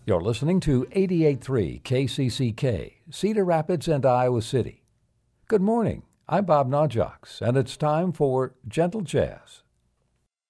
You're listening to 88.3 KCCK, Cedar Rapids and Iowa City. Good morning. I'm Bob Najox, and it's time for Gentle Jazz.